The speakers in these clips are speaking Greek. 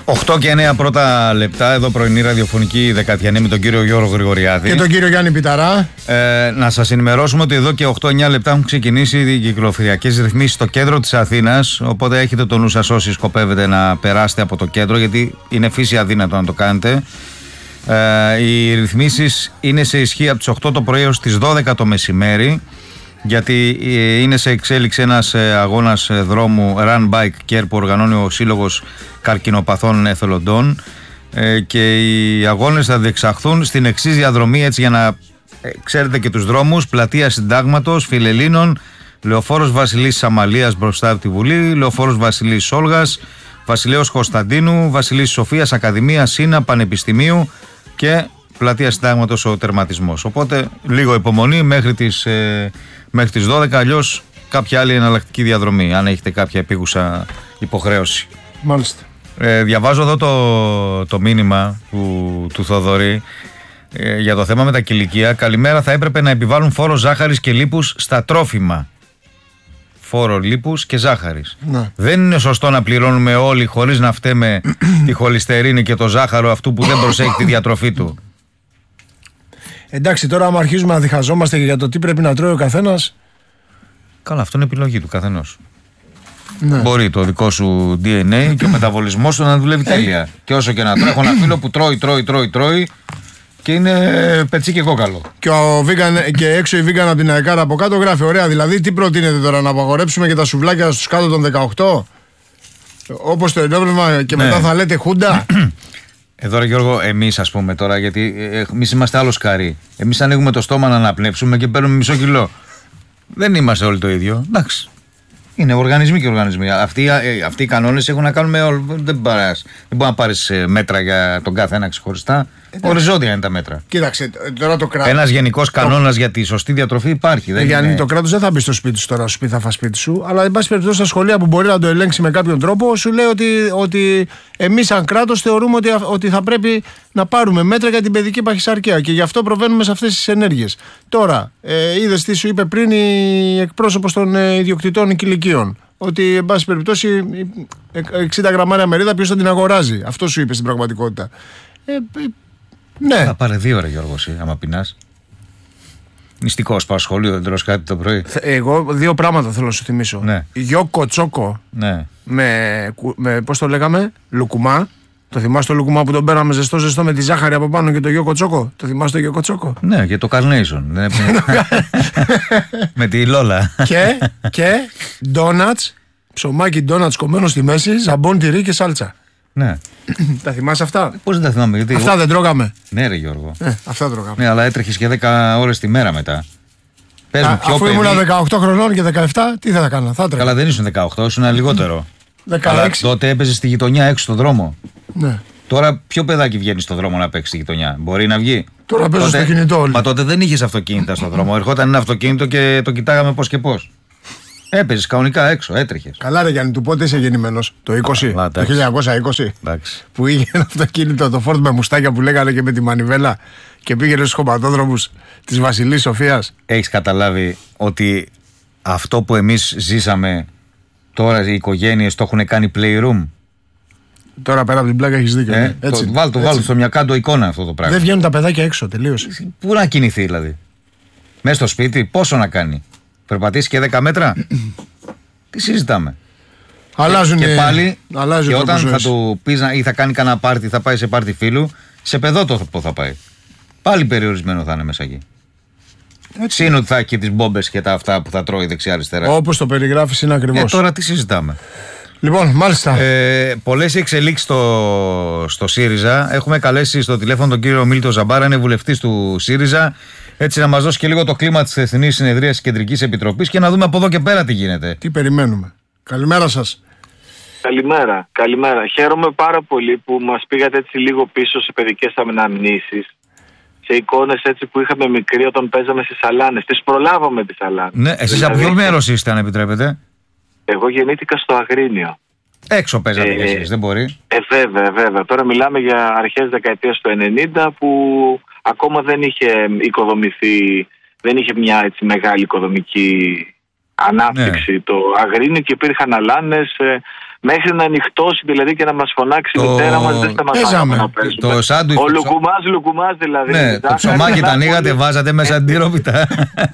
8 και 9 πρώτα λεπτά, εδώ πρωινή ραδιοφωνική δεκατιανή με τον κύριο Γιώργο Γρηγοριάδη. Και τον κύριο Γιάννη Πιταρά. Να σας ενημερώσουμε ότι εδώ και 8-9 λεπτά έχουν ξεκινήσει οι κυκλοφοριακές ρυθμίσεις στο κέντρο της Αθήνας. Οπότε έχετε το νου σας όσοι σκοπεύετε να περάσετε από το κέντρο, γιατί είναι φύση αδύνατο να το κάνετε. Οι ρυθμίσεις είναι σε ισχύ από τις 8 το πρωί έως τις 12 το μεσημέρι, γιατί είναι σε εξέλιξη ένας αγώνας δρόμου Run Bike Care που οργανώνει ο Σύλλογος Καρκινοπαθών Εθελοντών, και οι αγώνες θα διεξαχθούν στην εξής διαδρομή, έτσι για να ξέρετε και τους δρόμους: Πλατεία Συντάγματος, Φιλελλήνων, Λεωφόρος Βασιλής Αμαλίας μπροστά από τη Βουλή, Λεωφόρος Βασιλής Σόλγας, Βασιλέως Κωνσταντίνου, Βασιλής Σοφίας, Ακαδημία, Σύνα, Πανεπιστημίου και Πλατεία Συντάγματος ο τερματισμός. Οπότε λίγο υπομονή μέχρι τις 12, αλλιώς κάποια άλλη εναλλακτική διαδρομή, αν έχετε κάποια επίγουσα υποχρέωση. Μάλιστα. Διαβάζω εδώ το μήνυμα του Θοδωρή για το θέμα με τα κηλικεία. Καλημέρα, θα έπρεπε να επιβάλλουν φόρο ζάχαρης και λίπους στα τρόφιμα. Φόρο λίπους και ζάχαρης. Ναι. Δεν είναι σωστό να πληρώνουμε όλοι χωρίς να φταίμε τη χολυστερίνη και το ζάχαρο αυτού που δεν προσέχει τη διατροφή του. Εντάξει, τώρα άμα αρχίζουμε να διχαζόμαστε για το τι πρέπει να τρώει ο καθένας. Καλά, αυτό είναι επιλογή του καθενός. Ναι. Μπορεί το δικό σου DNA και ο μεταβολισμός σου να δουλεύει τέλεια. Και όσο και να τρώει, έχω ένα φίλο που τρώει και είναι πετσί και κόκαλο. Και έξω η vegan από την Αεκάρα από κάτω γράφει: ωραία, δηλαδή τι προτείνετε τώρα, να απαγορέψουμε και τα σουβλάκια στους κάτω των 18, όπως το ενόπνευμα, και μετά θα λέτε χούντα. Εδώ ρε Γιώργο, εμείς ας πούμε τώρα, γιατί εμείς είμαστε άλλο σκαρί. Εμείς ανοίγουμε το στόμα να αναπνεύσουμε και παίρνουμε μισό κιλό. Δεν είμαστε όλοι το ίδιο. Εντάξει. Είναι οργανισμοί και οργανισμοί. Αυτοί οι κανόνες έχουν να κάνουν με όλο. Δεν μπορεί να πάρεις μέτρα για τον κάθε ένα ξεχωριστά. Οριζόντια είναι τα μέτρα. Κοίταξε, τώρα το κράτος. Ένας γενικός κανόνας για τη σωστή διατροφή υπάρχει. Γιάννη, το κράτος δεν θα μπει στο σπίτι σου τώρα, σου πει θα φας σπίτι σου. Αλλά εν πάση περιπτώσει στα σχολεία που μπορεί να το ελέγξει με κάποιον τρόπο, σου λέει ότι εμείς σαν κράτος θεωρούμε ότι θα πρέπει να πάρουμε μέτρα για την παιδική παχυσαρκία και γι' αυτό προβαίνουμε σε αυτές τις ενέργειες. Τώρα, είδες τι σου είπε πριν η εκπρόσωπος των ιδιοκτητών κηλικείων? Ότι εν πάση περιπτώσει 60 γραμμάρια μερίδα ποιος θα την αγοράζει. Αυτό σου είπε στην πραγματικότητα. Ναι. Θα πάρε 2 ρε Γιώργο, άμα πεινάς. Νηστικός, πάω σχολείο, δεν τρως κάτι το πρωί. Εγώ 2 πράγματα θέλω να σου θυμίσω. Ναι. Γιώκο τσόκο. Ναι. Με πώς το λέγαμε, λουκουμά. Το θυμάσαι το λουκουμά που τον πέραμε ζεστό με τη ζάχαρη από πάνω και το γιώκο τσόκο? Το θυμάσαι το γιώκο τσόκο? Ναι, και το Carnation. Με τη Λόλα. Και ντόνατς, ψωμάκι ντόνατς κομμένο στη μέση, ζαμπόν, τυρί και σάλτσα. Ναι. Τα θυμάσαι αυτά? Πώς δεν τα θυμάμαι, γιατί αυτά δεν τρώγαμε? Ναι ρε Γιώργο. Αυτά τρώγαμε. Ναι, αλλά έτρεχες και 10 ώρες τη μέρα μετά. Αφού ήμουν 18 χρονών και 17, τι θα έκανα? Θα έτρεχα. Καλά, δεν ήσουν 18, ήσουν λιγότερο. 16. Αλλά τότε έπαιζες στη γειτονιά έξω στον δρόμο. Ναι. Τώρα ποιο παιδάκι βγαίνει στον δρόμο να παίξει στη γειτονιά? Μπορεί να βγει? Τώρα παίζω στο κινητό όλοι. Μα τότε δεν είχες αυτοκίνητα στον δρόμο. Ερχόταν ένα αυτοκίνητο και το κοιτάγαμε πώς και πώς. Έπαιζες κανονικά έξω, έτρεχες. Καλά ρε Γιάννη, του πότε είσαι γεννημένος? Το 20? Το 1920? Εντάξει. Που είχε ένα αυτοκίνητο, το Ford με μουστάκια που λέγανε και με τη μανιβέλα και πήγαινε στους χωματόδρομους της Βασιλής Σοφίας. Έχεις καταλάβει ότι αυτό που εμείς ζήσαμε τώρα οι οικογένειες το έχουν κάνει playroom? Τώρα πέρα από την πλάκα έχεις δίκιο. Βάλ' στο μια κάτω εικόνα αυτό το πράγμα. Δεν βγαίνουν τα παιδάκια έξω, τελείωσε. Πού να κινηθεί δηλαδή? Μέσα στο σπίτι, πόσο να κάνει? Περπατήσει και 10 μέτρα? Τι συζητάμε? Αλλάζουν και πάλι, αλλάζουν και όταν θα του πεις ή θα κάνει κανένα πάρτι, θα πάει σε πάρτι φίλου, σε παιδότοπο θα πάει. Πάλι περιορισμένο θα είναι μέσα εκεί. Συν ότι θα έχει τις μπόμπες και τα αυτά που θα τρώει δεξιά-αριστερά. Όπως το περιγράφεις είναι ακριβώς. Τώρα τι συζητάμε? Λοιπόν, μάλιστα. Πολλές εξελίξεις στο ΣΥΡΙΖΑ. Έχουμε καλέσει στο τηλέφωνο τον κύριο Μίλτο Ζαμπάρα, είναι βουλευτής του ΣΥΡΙΖΑ. Έτσι να μας δώσει και λίγο το κλίμα της Εθνικής Συνεδρίας της Κεντρικής Επιτροπής και να δούμε από εδώ και πέρα τι γίνεται. Τι περιμένουμε. Καλημέρα σας. Καλημέρα. Χαίρομαι πάρα πολύ που μας πήγατε έτσι λίγο πίσω σε παιδικές αναμνήσεις. Σε εικόνες έτσι που είχαμε μικροί όταν παίζαμε στις σαλάνες. Τις προλάβαμε τις σαλάνες. Ναι, εσείς από ποιο μέρος είστε, αν επιτρέπετε? Εγώ γεννήθηκα στο Αγρίνιο. Έξω παίζατε κι εσείς, δεν μπορεί? Βέβαια. Τώρα μιλάμε για αρχές δεκαετίας του 90 που ακόμα δεν είχε οικοδομηθεί, δεν είχε μια έτσι μεγάλη οικοδομική ανάπτυξη το Αγρίνιο και υπήρχαν αλάνες Μέχρι να ανοιχτώσει δηλαδή και να μας φωνάξει η μητέρα μας, δεν σταματάμε να παίζουμε. Το σάντουιτς. Ο Λουκουμάς δηλαδή. Ναι, το ψωμάκι τα ανοίγατε, βάζατε μέσα αντίρροπιτα.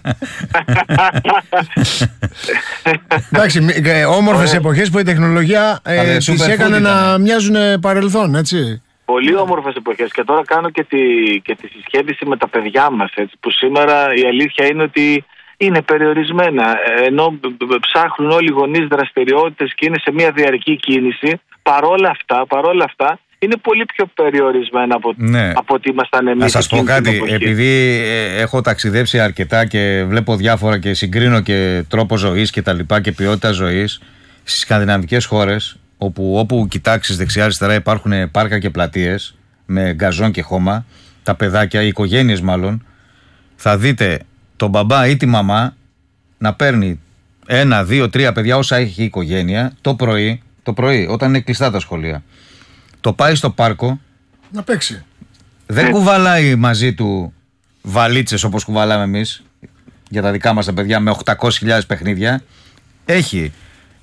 Εντάξει, όμορφες εποχές που η τεχνολογία τις έκανε να μοιάζουν παρελθόν, έτσι. Πολύ όμορφες εποχές, και τώρα κάνω και τη συσχέτιση με τα παιδιά μας, έτσι, που σήμερα η αλήθεια είναι ότι είναι περιορισμένα, ενώ ψάχνουν όλοι οι γονείς δραστηριότητες και είναι σε μια διαρκή κίνηση. Παρόλα αυτά είναι πολύ πιο περιορισμένα από ότι ήμασταν εμείς. Να σας πω κάτι, επειδή έχω ταξιδέψει αρκετά και βλέπω διάφορα και συγκρίνω και τρόπο ζωής και τα λοιπά και ποιότητα ζωής στις σκανδιναβικές χώρες, όπου κοιτάξεις δεξιά-αριστερά υπάρχουν πάρκα και πλατείες με γκαζόν και χώμα, τα παιδάκια, οι οικογένειες μάλλον, θα δείτε τον μπαμπά ή τη μαμά να παίρνει 1, 2, 3 παιδιά όσα έχει η οικογένεια το πρωί όταν είναι κλειστά τα σχολεία. Το πάει στο πάρκο να παίξει. Δεν κουβαλάει μαζί του βαλίτσες όπως κουβαλάμε εμείς για τα δικά μας τα παιδιά με 800.000 παιχνίδια. Έχει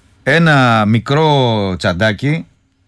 ένα μικρό τσαντάκι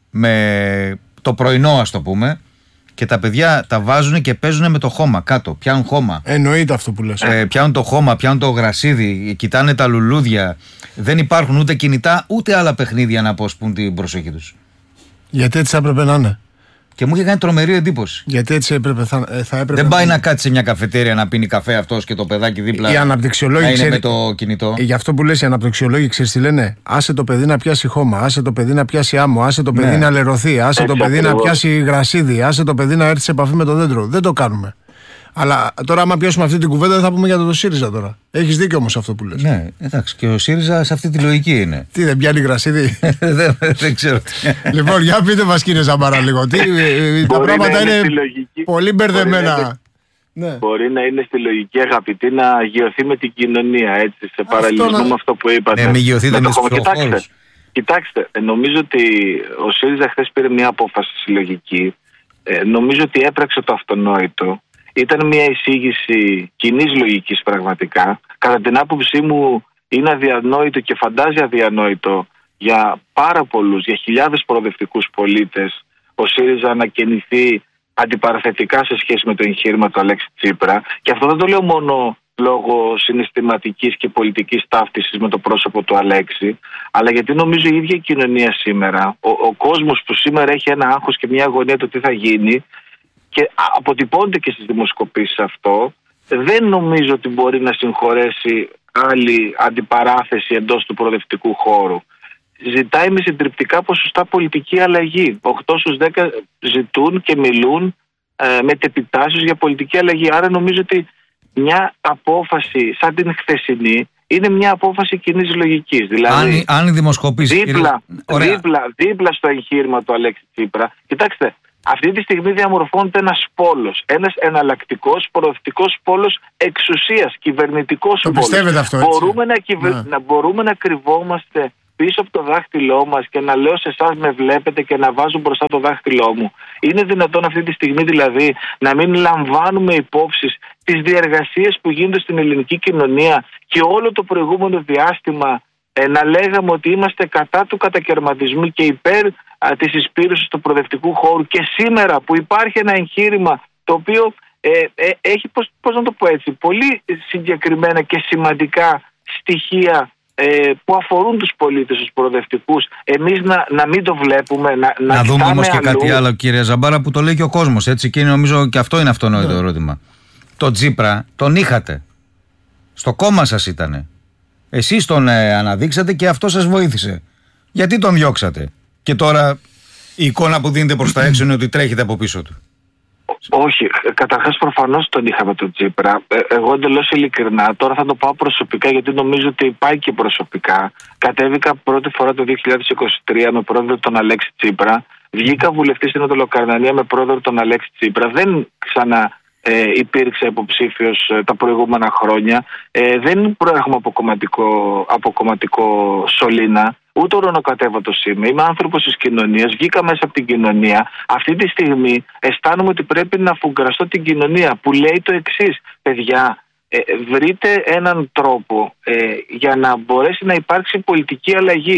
με το πρωινό, ας το πούμε, και τα παιδιά τα βάζουν και παίζουν με το χώμα κάτω. Πιάνουν χώμα. Εννοείται αυτό που λες. Πιάνουν το χώμα, πιάνουν το γρασίδι, κοιτάνε τα λουλούδια. Δεν υπάρχουν ούτε κινητά ούτε άλλα παιχνίδια να αποσπούν την προσοχή τους. Γιατί έτσι θα έπρεπε να είναι. Και μου είχε κάνει τρομερή εντύπωση. Γιατί έτσι θα έπρεπε. Δεν πάει να κάτσει σε μια καφετέρια να πίνει καφέ αυτός και το παιδάκι δίπλα. Οι αναπτυξιολόγοι είναι με το κινητό. Γι' αυτό που λες, οι αναπτυξιολόγοι ξέρεις τι λένε. Άσε το παιδί να πιάσει χώμα, άσε το παιδί να πιάσει άμμο, άσε το παιδί να λερωθεί, άσε το παιδί να πιάσει γρασίδι, άσε το παιδί να έρθει σε επαφή με το δέντρο. Δεν το κάνουμε. Αλλά τώρα, άμα πιάσουμε αυτή την κουβέντα, δεν θα πούμε για το ΣΥΡΙΖΑ τώρα. Έχεις δίκιο όμως αυτό που λες. Ναι, εντάξει, και ο ΣΥΡΙΖΑ σε αυτή τη λογική είναι. Τι, δεν πιάνει γρασίδι. Δεν ξέρω. Λοιπόν, για πείτε μας, κύριε Ζαμπάρα, λίγο. Τα πράγματα είναι πολύ μπερδεμένα. Μπορεί να είναι στη λογική, αγαπητή, να αγιωθεί με την κοινωνία, έτσι, σε παραλληλισμό με αυτό που είπατε. Μην αγιωθείτε με τους ψηφοφόρους. Κοιτάξτε, νομίζω ότι ο ΣΥΡΙΖΑ χθες πήρε μια απόφαση συλλογική. Νομίζω ότι έπραξε το αυτονόητο. Ήταν μια εισήγηση κοινής λογικής πραγματικά. Κατά την άποψή μου είναι αδιανόητο και φαντάζει αδιανόητο για πάρα πολλούς, για χιλιάδες προοδευτικούς πολίτες ο ΣΥΡΙΖΑ να κινηθεί αντιπαραθετικά σε σχέση με το εγχείρημα του Αλέξη Τσίπρα. Και αυτό δεν το λέω μόνο λόγω συναισθηματικής και πολιτικής ταύτισης με το πρόσωπο του Αλέξη, αλλά γιατί νομίζω η ίδια η κοινωνία σήμερα, ο κόσμος που σήμερα έχει ένα άγχος και μια αγωνία το τι θα γίνει, και αποτυπώνεται και στις δημοσκοπήσεις αυτό, δεν νομίζω ότι μπορεί να συγχωρέσει άλλη αντιπαράθεση εντός του προοδευτικού χώρου. Ζητάει με συντριπτικά ποσοστά πολιτική αλλαγή. 8 στους 10 ζητούν και μιλούν με τεπιτάσεις για πολιτική αλλαγή. Άρα νομίζω ότι μια απόφαση σαν την χθεσινή είναι μια απόφαση κοινής λογικής. Δηλαδή, αν η δημοσκοπήση δίπλα στο εγχείρημα του Αλέξη Τσίπρα, κοιτάξτε, αυτή τη στιγμή διαμορφώνεται ένας πόλος, ένας εναλλακτικός προοδευτικός πόλος εξουσίας, κυβερνητικός πόλος. Πιστεύετε αυτό, έτσι? Μπορούμε να κρυβόμαστε πίσω από το δάχτυλό μας και να λέω σε εσάς με βλέπετε και να βάζω μπροστά το δάχτυλό μου? Είναι δυνατόν αυτή τη στιγμή δηλαδή να μην λαμβάνουμε υπόψη τις διεργασίες που γίνονται στην ελληνική κοινωνία και όλο το προηγούμενο διάστημα να λέγαμε ότι είμαστε κατά του κατακαιρματισμού και υπέρ της εισπύρωσης του προοδευτικού χώρου, και σήμερα που υπάρχει ένα εγχείρημα το οποίο έχει, πώς να το πω έτσι, πολύ συγκεκριμένα και σημαντικά στοιχεία που αφορούν τους πολίτες, τους προοδευτικούς, εμείς να μην το βλέπουμε, να δούμε όμως και κάτι άλλο, κύριε Ζαμπάρα, που το λέει και ο κόσμος, έτσι, και νομίζω και αυτό είναι αυτονόητο ερώτημα. Το Τσίπρα τον είχατε, στο κόμμα σας ήτανε, εσείς τον αναδείξατε και αυτό σας βοήθησε. Γιατί τον διώξατε? Και τώρα η εικόνα που δίνετε προς τα έξω είναι ότι τρέχετε από πίσω του. Όχι, καταρχάς προφανώς τον είχαμε τον Τσίπρα. Εγώ εντελώς ειλικρινά, τώρα θα το πάω προσωπικά, γιατί νομίζω ότι πάει και προσωπικά. Κατέβηκα πρώτη φορά το 2023 με πρόεδρο τον Αλέξη Τσίπρα. Βγήκα βουλευτή στην Οτολοκαρνανία με πρόεδρο τον Αλέξη Τσίπρα. Δεν ξανά υπήρξε υποψήφιος τα προηγούμενα χρόνια. Δεν προέρχομαι από κομματικό σωλήνα. Ούτε ορονοκατέβατος είμαι. Είμαι άνθρωπος της κοινωνίας. Βγήκα μέσα από την κοινωνία. Αυτή τη στιγμή αισθάνομαι ότι πρέπει να αφουγκραστώ την κοινωνία, που λέει το εξής: παιδιά, βρείτε έναν τρόπο για να μπορέσει να υπάρξει πολιτική αλλαγή.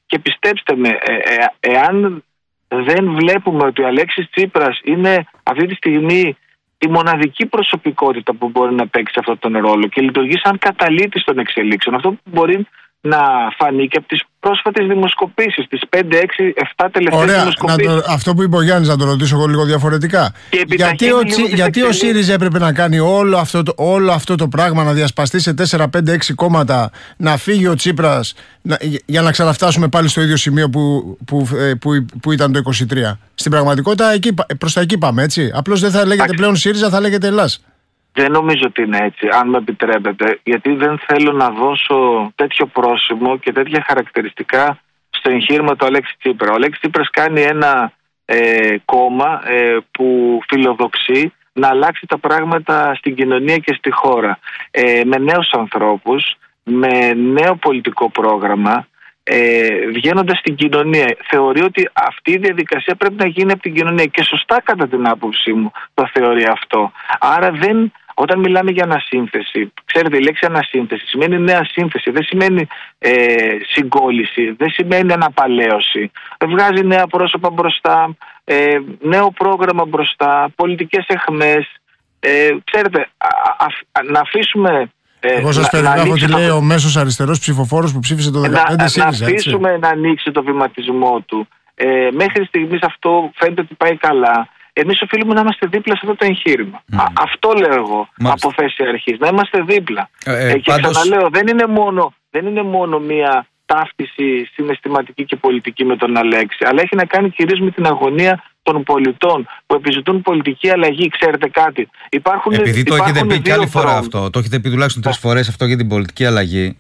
Και πιστέψτε με, εάν δεν βλέπουμε ότι ο Αλέξης Τσίπρας είναι αυτή τη στιγμή η μοναδική προσωπικότητα που μπορεί να παίξει αυτόν τον ρόλο και λειτουργεί σαν καταλύτης των εξελίξεων, αυτό που μπορεί να φανεί και από τις πρόσφατες δημοσκοπήσεις, τις 5, 6, 7 τελευταίες δημοσκοπήσεις. Ωραία, αυτό που είπε ο Γιάννης, να το ρωτήσω εγώ λίγο διαφορετικά. Γιατί ο ΣΥΡΙΖΑ έπρεπε να κάνει όλο αυτό το πράγμα, να διασπαστεί σε 4, 5, 6 κόμματα, να φύγει ο Τσίπρας, για να ξαναφτάσουμε πάλι στο ίδιο σημείο που ήταν το 23. Στην πραγματικότητα προς τα εκεί πάμε, έτσι. Απλώς δεν θα λέγεται πλέον ΣΥΡΙΖΑ, θα λέγεται Ελλάς. Δεν νομίζω ότι είναι έτσι, αν με επιτρέπετε, γιατί δεν θέλω να δώσω τέτοιο πρόσημο και τέτοια χαρακτηριστικά στο εγχείρημα του Αλέξη Τσίπρα. Ο Αλέξης Τσίπρας κάνει ένα κόμμα που φιλοδοξεί να αλλάξει τα πράγματα στην κοινωνία και στη χώρα, με νέους ανθρώπους, με νέο πολιτικό πρόγραμμα, βγαίνοντας στην κοινωνία. Θεωρεί ότι αυτή η διαδικασία πρέπει να γίνει από την κοινωνία και σωστά, κατά την άποψή μου, το θεωρεί αυτό. Άρα όταν μιλάμε για ανασύνθεση, ξέρετε, η λέξη ανασύνθεση σημαίνει νέα σύνθεση, δεν σημαίνει συγκόλληση, δεν σημαίνει αναπαλαίωση. Βγάζει νέα πρόσωπα μπροστά, νέο πρόγραμμα μπροστά, πολιτικές εχμές. Ξέρετε, να αφήσουμε... Εγώ σας περιγράφω ότι λέει ο μέσος αριστερός ψηφοφόρος που ψήφισε το 2015 ΣΥΡΙΖΑ. Να αφήσουμε να ανοίξει το βηματισμό του. Μέχρι στιγμής αυτό φαίνεται ότι πάει καλά. Εμείς οφείλουμε να είμαστε δίπλα σε αυτό το εγχείρημα. Αυτό λέω εγώ από θέση αρχής. Να είμαστε δίπλα. Και ξαναλέω, δεν είναι μόνο μία ταύτιση συναισθηματική και πολιτική με τον Αλέξη, αλλά έχει να κάνει κυρίως με την αγωνία των πολιτών που επιζητούν πολιτική αλλαγή. Ξέρετε κάτι, επειδή το έχετε πει και άλλη φορά αυτό, το έχετε πει τουλάχιστον 3 φορές αυτό για την πολιτική αλλαγή,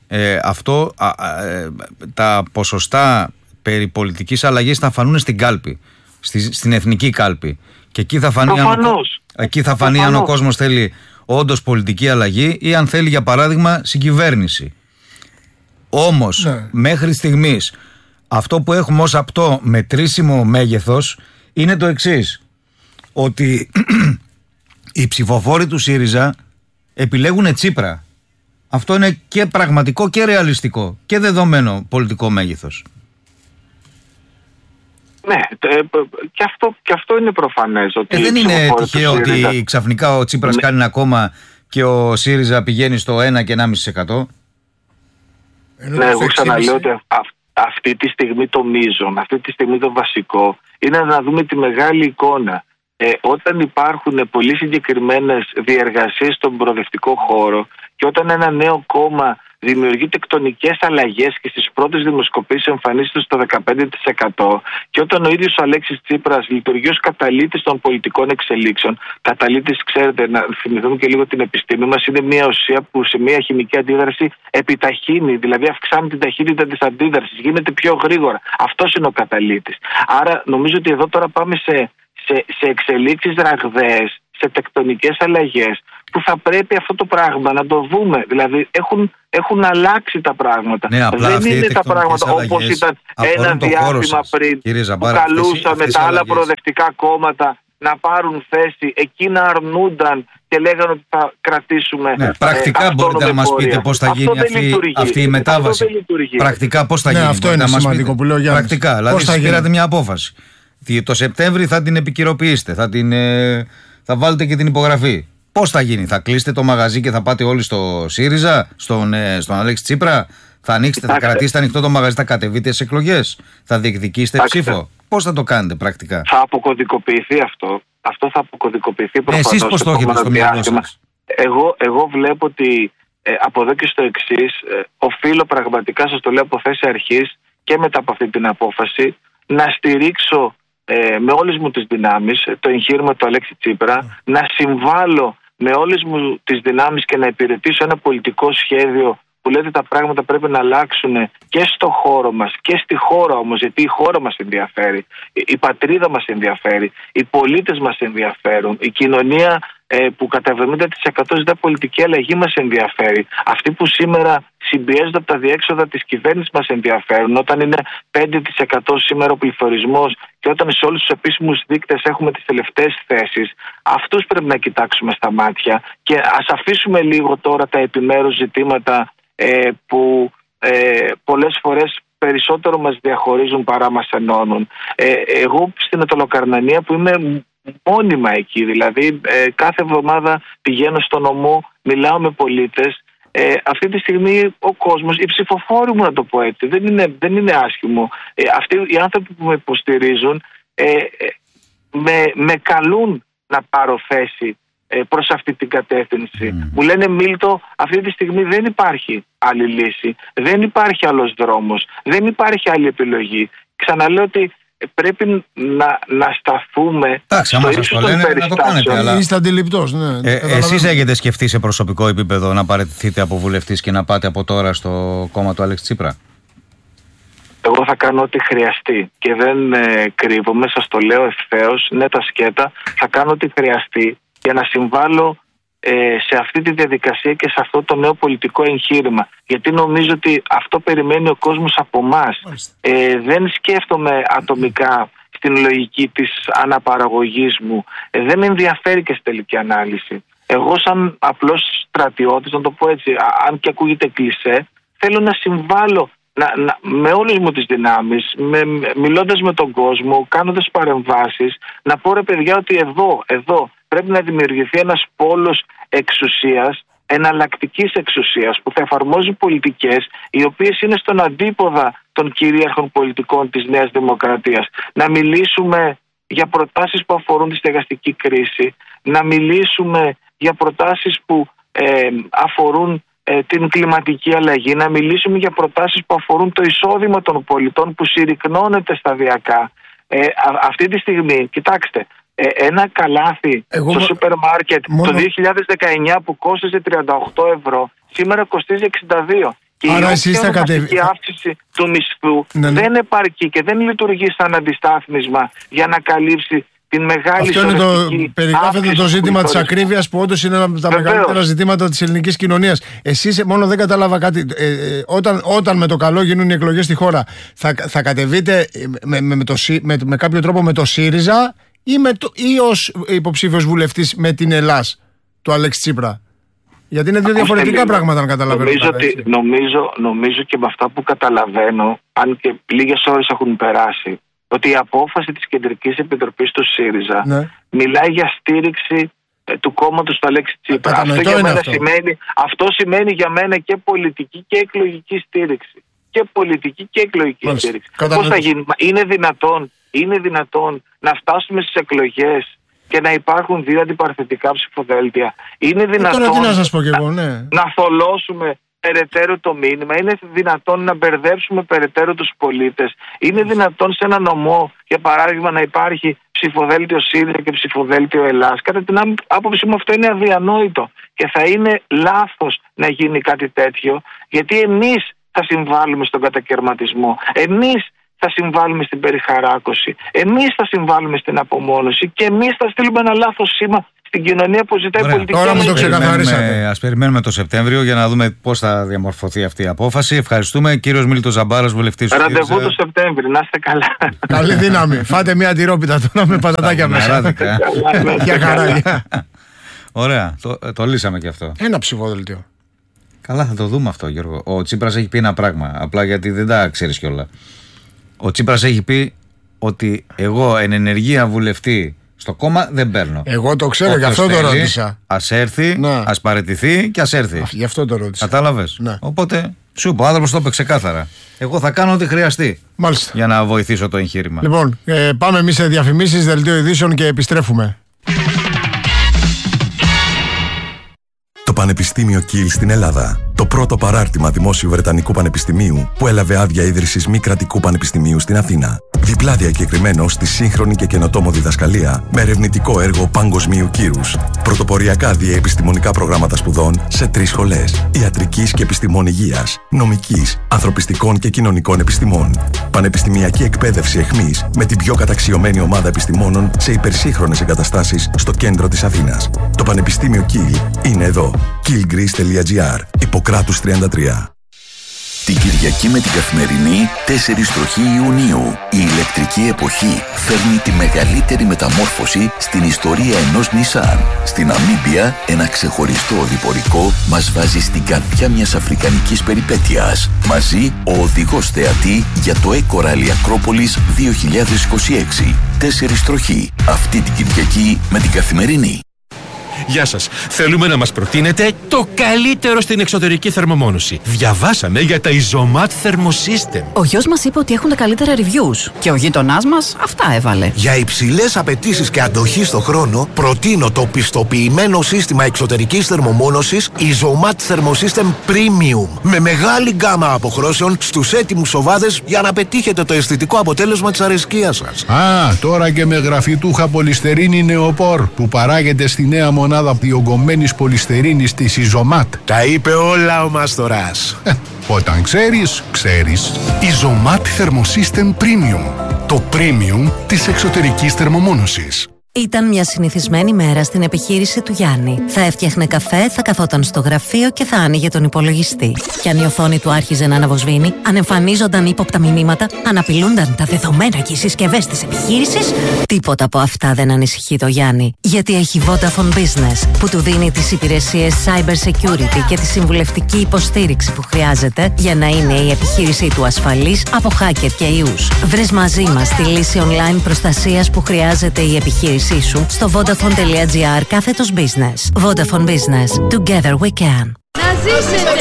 τα ποσοστά περί πολιτικής αλλαγής θα φανούν στην κάλπη, στην εθνική κάλπη. Και εκεί θα φανεί αν ο κόσμος θέλει όντως πολιτική αλλαγή ή αν θέλει, για παράδειγμα, συγκυβέρνηση. Όμως, μέχρι στιγμής, αυτό που έχουμε ως απτό μετρήσιμο μέγεθος είναι το εξής. Ότι οι ψηφοφόροι του ΣΥΡΙΖΑ επιλέγουν Τσίπρα. Αυτό είναι και πραγματικό και ρεαλιστικό και δεδομένο πολιτικό μέγεθος. Ναι, και αυτό είναι προφανές. Ότι δεν είναι τυχαίο ότι ξαφνικά ο Τσίπρας κάνει ένα κόμμα και ο ΣΥΡΙΖΑ πηγαίνει στο 1 και 1,5%. Ναι, εγώ ξαναλέω ότι αυτή τη στιγμή το μείζον, αυτή τη στιγμή το βασικό είναι να δούμε τη μεγάλη εικόνα. Όταν υπάρχουν πολύ συγκεκριμένες διεργασίες στον προοδευτικό χώρο και όταν ένα νέο κόμμα δημιουργεί τεκτονικές αλλαγές και στις πρώτες δημοσκοπήσεις εμφανίζεται στο 15%, και όταν ο ίδιος ο Αλέξης Τσίπρας λειτουργεί ως καταλύτης των πολιτικών εξελίξεων. Καταλύτης, ξέρετε, να θυμηθούμε και λίγο την επιστήμη μας, είναι μια ουσία που σε μια χημική αντίδραση επιταχύνει, δηλαδή αυξάνει την ταχύτητα της αντίδρασης, γίνεται πιο γρήγορα. Αυτός είναι ο καταλύτης. Άρα νομίζω ότι εδώ τώρα πάμε σε εξελίξεις ραγδαίες, σε τεκτονικές αλλαγές, που θα πρέπει αυτό το πράγμα να το δούμε. Δηλαδή έχουν αλλάξει τα πράγματα. Ναι, δεν είναι τα πράγματα όπως ήταν ένα διάστημα πριν, που καλούσαμε τα άλλα προοδευτικά κόμματα να πάρουν θέση, εκεί να αρνούνταν και λέγανε ότι θα κρατήσουμε. Ναι, πρακτικά μπορείτε να μας πείτε πώς θα γίνει αυτή η μετάβαση. Πρακτικά πώς θα γίνει. Αυτό είναι σημαντικό που λέω, Γιάννης. Πρακτικά, δηλαδή πήρατε μια απόφαση. Το Σεπτέμβρη θα την επικυροποιήσετε, θα βάλετε και την υπογραφή. Πώς θα γίνει, θα κλείσετε το μαγαζί και θα πάτε όλοι στο ΣΥΡΙΖΑ, στον Αλέξη Τσίπρα, θα ανοίξετε, θα κρατήσετε ανοιχτό το μαγαζί, θα κατεβείτε σε εκλογές, θα διεκδικήσετε ψήφο? Πώς θα το κάνετε πρακτικά? Θα αποκωδικοποιηθεί αυτό. Αυτό θα αποκωδικοποιηθεί προφανώς. Εσείς πώς το έχετε στο μυαλό σας? Εγώ βλέπω ότι από εδώ και στο εξής, οφείλω πραγματικά, σας το λέω από θέση αρχής και μετά από αυτή την απόφαση, να στηρίξω με όλες μου τις δυνάμεις το εγχείρημα του Αλέξη Τσίπρα, να συμβάλλω με όλες μου τις δυνάμεις και να υπηρετήσω ένα πολιτικό σχέδιο που λέει ότι τα πράγματα πρέπει να αλλάξουν και στο χώρο μας και στη χώρα όμως, γιατί η χώρα μας ενδιαφέρει, η πατρίδα μας ενδιαφέρει, οι πολίτες μας ενδιαφέρουν, η κοινωνία που κατά 70% ζητά πολιτική αλλαγή μας ενδιαφέρει. Αυτοί που σήμερα συμπιέζονται από τα διέξοδα της κυβέρνησης μας ενδιαφέρουν. Όταν είναι 5% σήμερα ο πληθωρισμός και όταν σε όλους τους επίσημους δείκτες έχουμε τις τελευταίες θέσεις, αυτούς πρέπει να κοιτάξουμε στα μάτια και ας αφήσουμε λίγο τώρα τα επιμέρους ζητήματα που πολλές φορές περισσότερο μας διαχωρίζουν παρά μας ενώνουν. Εγώ στην Αττολοκαρνανία που είμαι μόνιμα εκεί, δηλαδή κάθε εβδομάδα πηγαίνω στο νομό, μιλάω με πολίτες. Αυτή τη στιγμή ο κόσμος, οι ψηφοφόροι μου να το πω έτσι, δεν είναι άσχημο. Αυτοί οι άνθρωποι που με υποστηρίζουν με καλούν να πάρω θέση προς αυτή την κατεύθυνση. Μου λένε, Μίλτο, αυτή τη στιγμή δεν υπάρχει άλλη λύση, δεν υπάρχει άλλος δρόμος, δεν υπάρχει άλλη επιλογή. Ξαναλέω ότι πρέπει να σταθούμε στο ύψος των περιστάσεων. Είστε αντιληπτός, ναι. Εσείς έχετε σκεφτεί σε προσωπικό επίπεδο να παραιτηθείτε από βουλευτής και να πάτε από τώρα στο κόμμα του Αλέξη Τσίπρα? Εγώ θα κάνω ό,τι χρειαστεί και δεν κρύβομαι, σας το λέω ευθέως, ναι τα σκέτα, θα κάνω ό,τι χρειαστεί για να συμβάλλω σε αυτή τη διαδικασία και σε αυτό το νέο πολιτικό εγχείρημα. Γιατί νομίζω ότι αυτό περιμένει ο κόσμος από εμάς. Δεν σκέφτομαι ατομικά στην λογική της αναπαραγωγής μου. Δεν με ενδιαφέρει και στη τελική ανάλυση. Εγώ σαν απλός στρατιώτης, να το πω έτσι, αν και ακούγεται κλισέ, θέλω να συμβάλλω με όλες μου τις δυνάμεις, μιλώντας με τον κόσμο, κάνοντας παρεμβάσεις, να πω ρε παιδιά ότι εδώ πρέπει να δημιουργηθεί ένας πόλος εξουσίας, εναλλακτικής εξουσίας που θα εφαρμόζει πολιτικές οι οποίες είναι στον αντίποδα των κυρίαρχων πολιτικών της Νέας Δημοκρατίας. Να μιλήσουμε για προτάσεις που αφορούν τη στεγαστική κρίση, να μιλήσουμε για προτάσεις που αφορούν την κλιματική αλλαγή, να μιλήσουμε για προτάσεις που αφορούν το εισόδημα των πολιτών που συρρυκνώνεται σταδιακά. Αυτή τη στιγμή, κοιτάξτε, ένα καλάθι στο σούπερ μάρκετ το 2019 που κόστιζε 38 ευρώ, σήμερα κοστίζει 62. Και η ονομαστική αύξηση του μισθού δεν επαρκεί και δεν λειτουργεί σαν αντιστάθμισμα για να καλύψει την μεγάλη σωρευτική. Περιγράφεται το ζήτημα της ακρίβειας που όντως είναι ένα από τα μεγαλύτερα ζητήματα της ελληνικής κοινωνίας. Εσείς μόνο δεν κατάλαβα κάτι. Όταν με το καλό γίνουν οι εκλογές στη χώρα, θα κατεβείτε με κάποιο τρόπο με το ΣΥΡΙΖΑ ή ως υποψήφιος βουλευτής με την Ελλάς του Αλέξη Τσίπρα? Γιατί είναι δύο διαφορετικά πράγματα, αν καταλαβαίνω. Νομίζω και με αυτά που καταλαβαίνω, αν και λίγες ώρες έχουν περάσει, ότι η απόφαση της Κεντρικής Επιτροπής του ΣΥΡΙΖΑ μιλάει για στήριξη του κόμματος του Αλέξη Τσίπρα. Αυτό σημαίνει για μένα και πολιτική και εκλογική στήριξη. Και πολιτική και εκλογική στήριξη. Πώς θα γίνει? Είναι δυνατόν να φτάσουμε στις εκλογές και να υπάρχουν δύο αντιπαρθετικά ψηφοδέλτια? Είναι δυνατόν να θολώσουμε περαιτέρω το μήνυμα? Είναι δυνατόν να μπερδέψουμε περαιτέρω τους πολίτες? Είναι δυνατόν σε ένα νομό, για παράδειγμα, να υπάρχει ψηφοδέλτιο ΣΥΡΙΖΑ και ψηφοδέλτιο Ελλάς? Κατά την άποψή μου αυτό είναι αδιανόητο και θα είναι λάθος να γίνει κάτι τέτοιο, γιατί εμείς θα συμβάλλουμε στον κατακαιρματισμό, εμείς θα συμβάλλουμε στην περιχαράκωση, εμείς θα συμβάλλουμε στην απομόνωση και εμείς θα στείλουμε ένα λάθος σήμα στην κοινωνία που ζητάει πολιτική. Τώρα μου το ξεκαθαρίσατε. Ας περιμένουμε το Σεπτέμβριο για να δούμε πώς θα διαμορφωθεί αυτή η απόφαση. Ευχαριστούμε. Κύριος Μίλτος Ζαμπάρας, βουλευτής. Ραντεβού το Σεπτέμβριο, να είστε καλά. Καλή δύναμη. Φάτε μια τυρόπιτα τώρα με πατατάκια μέσα. Για χαρά. Ωραία. Το λύσαμε και αυτό. Ένα ψηφοδέλτιο. Καλά, θα το δούμε αυτό, Γιώργο. Ο Τσίπρας έχει πει ένα πράγμα, απλά γιατί δεν τα ξέρεις κιόλα. Ο Τσίπρας έχει πει ότι εγώ εν ενεργεία βουλευτή στο κόμμα δεν παίρνω. Εγώ το ξέρω, γι' αυτό το ρώτησα. Ας έρθει, ας παραιτηθεί και ας έρθει. Γι' αυτό το ρώτησα. Κατάλαβες. Ναι. Οπότε σου είπε, ο άνθρωπος το είπε ξεκάθαρα. Εγώ θα κάνω ό,τι χρειαστεί. Μάλιστα. Για να βοηθήσω το εγχείρημα. Λοιπόν, πάμε εμείς σε διαφημίσεις, δελτίο ειδήσεων και επιστρέφουμε. Το Πανεπιστήμιο Κιλ στην Ελλάδα. Το πρώτο παράρτημα Δημόσιου Βρετανικού Πανεπιστημίου που έλαβε άδεια ίδρυσης μη κρατικού πανεπιστημίου στην Αθήνα. Διπλά διακεκριμένο στη σύγχρονη και καινοτόμο διδασκαλία με ερευνητικό έργο παγκοσμίου κύρους. Πρωτοποριακά διαεπιστημονικά προγράμματα σπουδών σε 3 σχολές. Ιατρικής και επιστημών υγείας, νομικής, ανθρωπιστικών και κοινωνικών επιστημών. Πανεπιστημιακή εκπαίδευση εχμής με την πιο καταξιωμένη ομάδα επιστημόνων σε υπερσύγχρονες εγκαταστάσεις στο κέντρο της Αθήνας. Το Πανεπιστήμιο Κιλ είναι εδώ. killgreece.gr. Ιπποκράτους 33. Την Κυριακή με την Καθημερινή 4 τροχή Ιουνίου. Η ηλεκτρική εποχή φέρνει τη μεγαλύτερη μεταμόρφωση στην ιστορία ενός Nissan. Στην Ναμίμπια, ένα ξεχωριστό οδηπορικό μας βάζει στην καρδιά μιας αφρικανικής περιπέτειας. Μαζί, ο οδηγός θεατή για το Eco Rally Ακρόπολης 2026. 4 τροχή. Αυτή την Κυριακή με την Καθημερινή. Γεια σας. Θέλουμε να μας προτείνετε το καλύτερο στην εξωτερική θερμομόνωση. Διαβάσαμε για τα Isomat Thermosystem. Ο γιος μας είπε ότι έχουν τα καλύτερα reviews. Και ο γείτονάς μας αυτά έβαλε. Για υψηλές απαιτήσεις και αντοχή στο χρόνο, προτείνω το πιστοποιημένο σύστημα εξωτερικής θερμομόνωσης Isomat Thermosystem Premium. Με μεγάλη γκάμα αποχρώσεων στους έτοιμους οβάδες για να πετύχετε το αισθητικό αποτέλεσμα της αρεσκίας σας. Τώρα και με γραφιτούχα πολυστερίνη νεοπόρ που παράγεται στη νέα μονάδα διογκωμένης πολυστερίνης της Isomat. Τα είπε όλα ο Μάστορας. Όταν ξέρεις, ξέρεις. Isomat Thermosystem Premium. Το premium της εξωτερικής θερμομόνωσης. Ήταν μια συνηθισμένη μέρα στην επιχείρηση του Γιάννη. Θα έφτιαχνε καφέ, θα καθόταν στο γραφείο και θα άνοιγε τον υπολογιστή. Κι αν η οθόνη του άρχιζε να αναβοσβήνει, αν εμφανίζονταν ύποπτα μηνύματα, αν απειλούνταν τα δεδομένα και οι συσκευές της επιχείρησης, τίποτα από αυτά δεν ανησυχεί το Γιάννη. Γιατί έχει Vodafone Business, που του δίνει τις υπηρεσίες Cyber Security και τη συμβουλευτική υποστήριξη που χρειάζεται για να είναι η επιχείρησή του ασφαλής από hacker και ιούς. Βρες μαζί μας τη λύση online προστασίας που χρειάζεται η επιχείρηση σου στο vodafone.gr/business. Vodafone Business. Together we can. Να ζήσετε!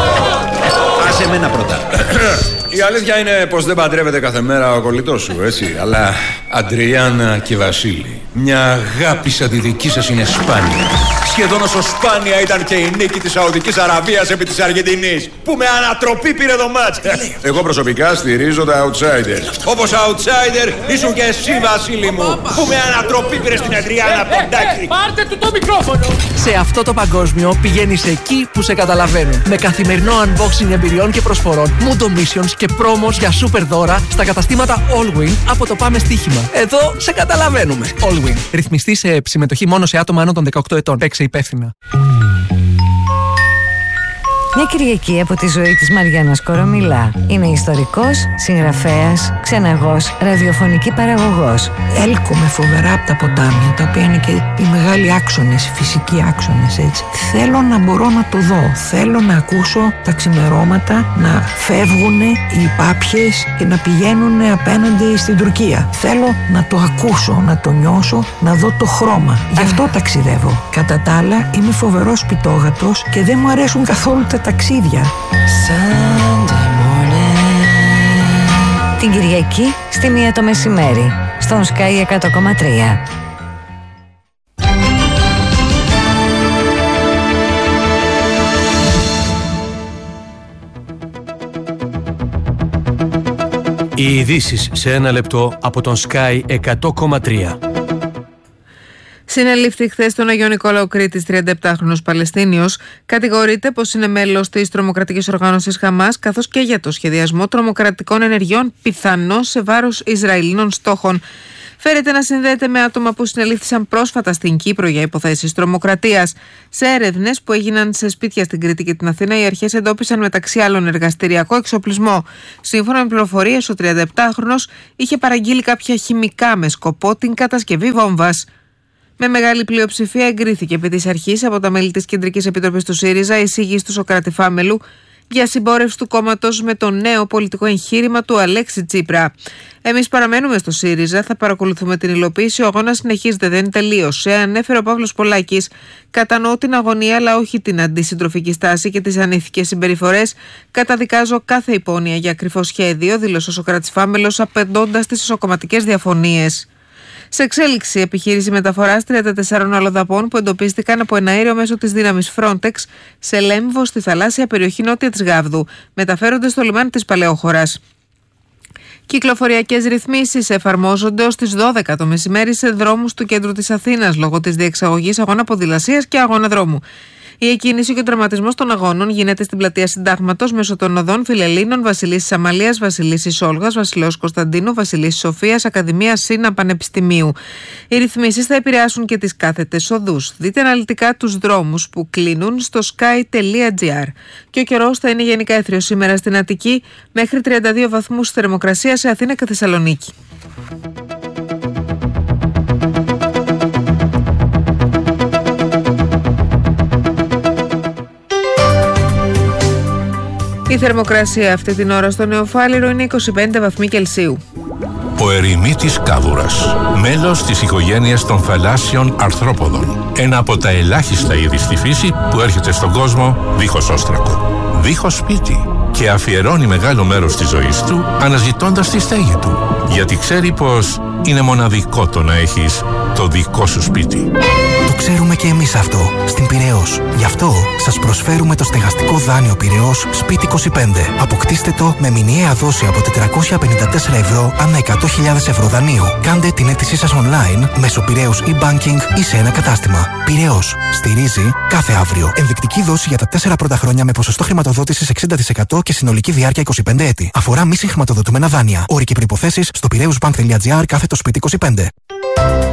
Άσε εμένα πρώτα. Η αλήθεια είναι πως δεν παντρεύεται κάθε μέρα ο κολλητός σου, έτσι. Αλλά Αντριάννα και Βασίλη, μια αγάπη σαν τη δική σας είναι σπάνια. Σχεδόν όσο σπάνια ήταν και η νίκη της Σαουδικής Αραβίας επί της Αργεντινής, που με ανατροπή πήρε το μάτς. Εγώ προσωπικά στηρίζω τα outsiders. Όπως outsider ήσουν και εσύ, Βασίλη μου, που με ανατροπή πήρε στην Αντριάννα από τον Τάκη. Πάρτε του το μικρόφωνο! Σε αυτό το παγκόσμιο πηγαίνεις εκεί που σε καταλαβαίνουν. Με καθημερινό unboxing εμπειριών και προσφορών, Mundo Missions και πρόμος για super δώρα στα καταστήματα Allwin από το Πάμε Στοίχημα. Εδώ σε καταλαβαίνουμε. Allwin. Ρυθμιστή σε συμμετοχή μόνο σε άτομα άνω των 18 ετών. Παίξε υπεύθυνα. Μια Κυριακή από τη ζωή της Μαριάννας Κορομιλά. Είναι ιστορικός, συγγραφέας, ξεναγός, ραδιοφωνική παραγωγός. Έλκομαι φοβερά από τα ποτάμια, τα οποία είναι και οι μεγάλοι άξονες, οι φυσικοί άξονες, έτσι. Θέλω να μπορώ να το δω. Θέλω να ακούσω τα ξημερώματα να φεύγουν οι πάπιες και να πηγαίνουν απέναντι στην Τουρκία. Θέλω να το ακούσω, να το νιώσω, να δω το χρώμα. Γι' αυτό ταξιδεύω. Κατά τα άλλα, είμαι φοβερός πιτόγατος και δεν μου αρέσουν καθόλου τα ταξίδια. Την Κυριακή στη 1 το μεσημέρι στον Sky 100,3. Οι ειδήσεις σε 1 λεπτό από τον Sky 100,3. Συνελήφθη χθες στον Αγιο Νικόλαο Κρήτης 37χρονος Παλαιστίνιος. Κατηγορείται πως είναι μέλος της τρομοκρατικής οργάνωσης Χαμάς, καθώς και για το σχεδιασμό τρομοκρατικών ενεργειών, πιθανώς σε βάρος Ισραηλινών στόχων. Φέρεται να συνδέεται με άτομα που συνελήφθησαν πρόσφατα στην Κύπρο για υποθέσεις τρομοκρατίας. Σε έρευνες που έγιναν σε σπίτια στην Κρήτη και την Αθήνα, οι αρχές εντόπισαν μεταξύ άλλων εργαστηριακό εξοπλισμό. Σύμφωνα με πληροφορίες, ο 37χρονος είχε παραγγείλει κάποια χημικά με σκοπό την κατασκευή βόμβας. Με μεγάλη πλειοψηφία εγκρίθηκε επί της αρχής από τα μέλη της Κεντρικής Επιτροπής του ΣΥΡΙΖΑ η εισήγηση του Σωκράτη Φάμελου για συμπόρευση του κόμματος με το νέο πολιτικό εγχείρημα του Αλέξη Τσίπρα. Εμείς παραμένουμε στο ΣΥΡΙΖΑ, θα παρακολουθούμε την υλοποίηση. Ο αγώνας συνεχίζεται, δεν τελείωσε. Ανέφερε ο Παύλος Πολάκης. Κατανοώ την αγωνία, αλλά όχι την αντισυντροφική στάση και τις ανήθικες συμπεριφορές. Καταδικάζω κάθε υπόνοια για κρυφό σχέδιο, δήλωσε ο Σωκράτης Φάμελος, απαντώντας στις εσωκομματικές διαφωνίες. Σε εξέλιξη, επιχείρηση μεταφοράς 34 αλλοδαπών που εντοπίστηκαν από ένα αέριο μέσω της δύναμης Frontex σε Λέμβο στη θαλάσσια περιοχή νότια της Γάβδου. Μεταφέρονται στο λιμάνι της Παλαιόχωρας. Κυκλοφοριακές ρυθμίσεις εφαρμόζονται ως τις 12 το μεσημέρι σε δρόμους του κέντρου της Αθήνας λόγω της διεξαγωγής αγώνα ποδηλασίας και αγώνα δρόμου. Η εκκίνηση και ο τερματισμός των αγώνων γίνεται στην πλατεία Συντάγματος μέσω των οδών Φιλελλήνων, Βασιλίσσης Αμαλίας, Βασιλίσσης Όλγας, Βασιλέως Κωνσταντίνου, Βασιλίσσης Σοφίας, Ακαδημίας Σύνα Πανεπιστημίου. Οι ρυθμίσεις θα επηρεάσουν και τις κάθετες οδούς. Δείτε αναλυτικά τους δρόμους που κλείνουν στο sky.gr. Και ο καιρός θα είναι γενικά έθριος σήμερα στην Αττική, μέχρι 32 βαθμούς θερμοκρασία σε Αθήνα και Θεσσαλονίκη. Η θερμοκρασία αυτή την ώρα στο Νεοφάλιρο είναι 25 βαθμοί Κελσίου. Ο ερημίτης κάδουρας, μέλος της οικογένειας των θαλάσσιων αρθρόποδων. Ένα από τα ελάχιστα είδη στη φύση που έρχεται στον κόσμο δίχως όστρακο, δίχως σπίτι, και αφιερώνει μεγάλο μέρος της ζωής του αναζητώντας τη στέγη του, γιατί ξέρει πως είναι μοναδικό το να έχεις το δικό σου σπίτι. Το ξέρουμε και εμείς αυτό στην Πειραιώς. Γι' αυτό σας προσφέρουμε το στεγαστικό δάνειο Πειραιώς Σπίτι 25. Αποκτήστε το με μηνιαία δόση από 454 ευρώ ανά 100.000 ευρώ δανείου. Κάντε την αίτησή σας online μέσω Πειραιώς e-banking ή σε ένα κατάστημα. Πειραιώς. Στηρίζει κάθε αύριο. Ενδεικτική δόση για τα 4 πρώτα χρόνια με ποσοστό χρηματοδότησης 60% και συνολική διάρκεια 25 έτη. Αφορά μη συγχρηματοδοτούμενα δάνεια. Όροι και προϋποθέσεις στο piraeusbank.gr/σπίτι 25.